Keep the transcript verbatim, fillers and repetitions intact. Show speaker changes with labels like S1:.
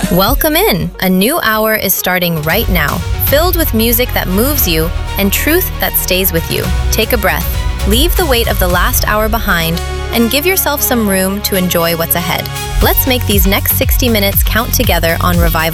S1: Welcome in! A new hour is starting right now, filled with music that moves you and truth that stays with you. Take a breath, leave the weight of the last hour behind, and give yourself some room to enjoy what's ahead. Let's make these next sixty minutes count together on Revival.